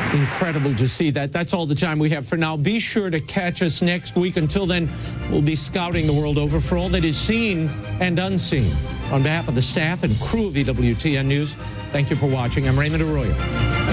Incredible to see that. That's all the time we have for now. Be sure to catch us next week. Until then, we'll be scouting the world over for all that is seen and unseen. On behalf of the staff and crew of EWTN News, thank you for watching. I'm Raymond Arroyo.